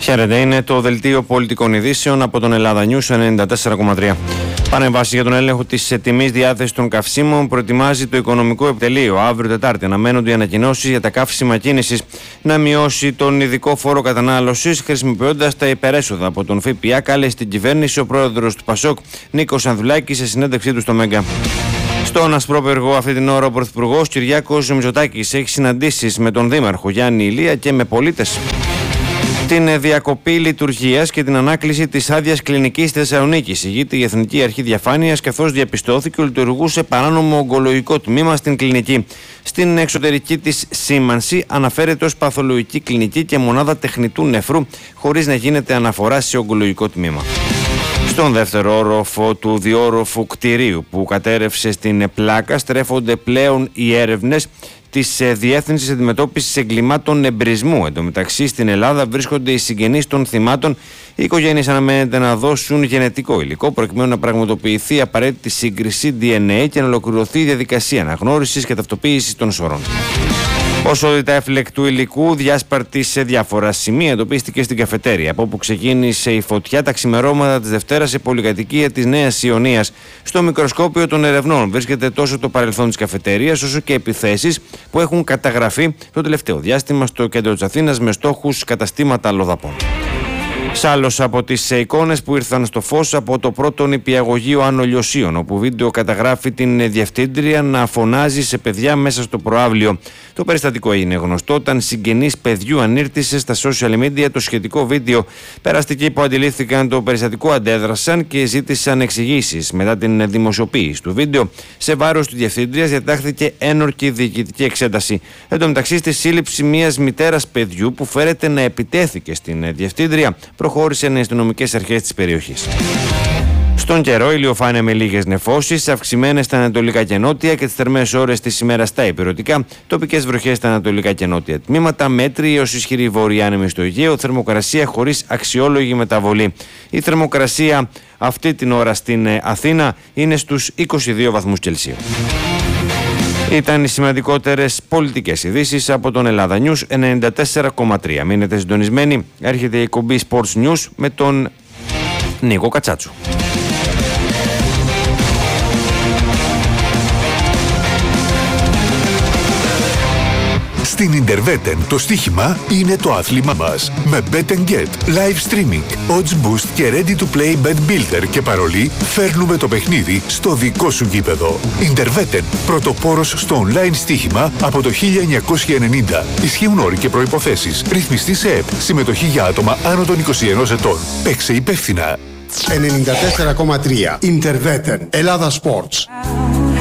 Χαίρετε, είναι το δελτίο πολιτικών ειδήσεων από τον Ελλάδα News 94,3. Πανεμβάσει για τον έλεγχο της τιμής διάθεσης των καυσίμων προετοιμάζει το Οικονομικό Επιτελείο. Αύριο Τετάρτη αναμένονται οι ανακοινώσεις για τα καύσιμα κίνησης να μειώσει τον ειδικό φόρο κατανάλωσης χρησιμοποιώντας τα υπερέσοδα από τον ΦΠΑ. Κάλεσε την κυβέρνηση ο πρόεδρος του ΠΑΣΟΚ Νίκος Ανδρουλάκης σε συνέντευξή του στο Μέγκα. Στον Ασπρόπεργο αυτή την ώρα ο Πρωθυπουργός Κυριάκος Μητσοτάκης έχει συναντήσεις με τον Δήμαρχο Γιάννη Ηλία και με πολίτες. Την διακοπή λειτουργίας και την ανάκληση της άδειας κλινικής στη Θεσσαλονίκη ηγείται η Εθνική Αρχή Διαφάνειας, καθώς διαπιστώθηκε ότι λειτουργούσε παράνομο ογκολογικό τμήμα στην κλινική. Στην εξωτερική της σήμανση αναφέρεται ως παθολογική κλινική και μονάδα τεχνητού νεφρού, χωρίς να γίνεται αναφορά σε ογκολογικό τμήμα. Στον δεύτερο όροφο του διόροφου κτηρίου που κατέρευσε στην Πλάκα στρέφονται πλέον οι έρευνες της Διεύθυνσης Αντιμετώπισης Εγκλημάτων Εμπρισμού. Εν τω μεταξύ, στην Ελλάδα βρίσκονται οι συγγενείς των θυμάτων. Οι οικογένειες αναμένεται να δώσουν γενετικό υλικό προκειμένου να πραγματοποιηθεί απαραίτητη σύγκριση DNA και να ολοκληρωθεί η διαδικασία αναγνώρισης και ταυτοποίησης των σωρών. Ποσότητα έφλεκτου υλικού διάσπαρτη σε διάφορα σημεία εντοπίστηκε στην καφετέρια, από όπου ξεκίνησε η φωτιά τα ξημερώματα της Δευτέρας σε πολυκατοικία της Νέας Ιωνίας. Στο μικροσκόπιο των ερευνών βρίσκεται τόσο το παρελθόν της καφετέριας, όσο και επιθέσεις που έχουν καταγραφεί το τελευταίο διάστημα στο κέντρο της Αθήνας με στόχους καταστήματα αλλοδαπών. Σ' από τις εικόνες που ήρθαν στο φως από το πρώτο νηπιαγωγείο Άνω Λιωσίων, όπου βίντεο καταγράφει την διευθύντρια να φωνάζει σε παιδιά μέσα στο προαύλιο. Το περιστατικό έγινε γνωστό όταν συγγενείς παιδιού ανήρτησε στα social media το σχετικό βίντεο. Περαστικοί που αντιλήφθηκαν το περιστατικό αντέδρασαν και ζήτησαν εξηγήσεις. Μετά την δημοσιοποίηση του βίντεο, σε βάρος της διευθύντριας διατάχθηκε ένορκη διοικητική εξέταση. Εν τω μεταξύ, στη σύλληψη μιας μητέρας παιδιού που φέρεται να επιτέθηκε στην διευθύντρια, προχώρησαν οι αστυνομικές αρχές της περιοχής. Στον καιρό, ηλιοφάνεια με λίγες νεφώσεις, αυξημένες στα ανατολικά και νότια και τις θερμές ώρες της ημέρας στα ηπειρωτικά, τοπικές βροχές στα ανατολικά και νότια τμήματα, μέτρη έως ισχυρή βόρεια άνεμη στο Αιγαίο, θερμοκρασία χωρίς αξιόλογη μεταβολή. Η θερμοκρασία αυτή την ώρα στην Αθήνα είναι στους 22 βαθμούς Κελσίου. Ήταν οι σημαντικότερες πολιτικές ειδήσεις από τον Ελλάδα News 94,3. Μείνετε συντονισμένοι, έρχεται η εκπομπή Sports News με τον Νίκο Κατσάτσου. Στην Interveten το στοίχημα είναι το άθλημά μας. Με Bet & Get, live streaming, odds boost και ready to play bet builder και παρολί φέρνουμε το παιχνίδι στο δικό σου γήπεδο. Interveten, πρωτοπόρος στο online στοίχημα από το 1990. Ισχύουν όροι και προϋποθέσεις. Ρυθμιστή σε ΕΠ. Συμμετοχή για άτομα άνω των 21 ετών. Παίξε υπεύθυνα. 94,3 Interveten. Ελλάδα Sports.